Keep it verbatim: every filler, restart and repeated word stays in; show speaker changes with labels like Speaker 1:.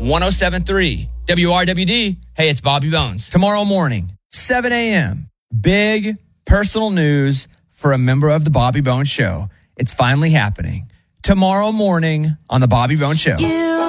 Speaker 1: one oh seven point three W R W D. Hey, it's Bobby Bones. Tomorrow morning, seven a.m., big personal news for a member of the Bobby Bones Show. It's finally happening. Tomorrow morning on the Bobby Bones Show. You